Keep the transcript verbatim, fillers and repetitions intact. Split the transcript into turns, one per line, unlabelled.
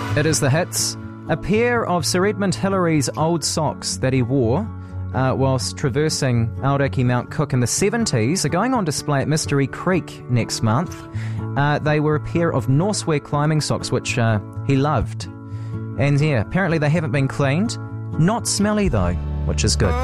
It is the hits. A pair of Sir Edmund Hillary's old socks that he wore uh, whilst traversing Aoraki Mount Cook in the seventies are going on display at Mystery Creek next month. Uh, they were a pair of Norsewear climbing socks which uh, he loved. And yeah, apparently they haven't been cleaned. Not smelly though, which is good.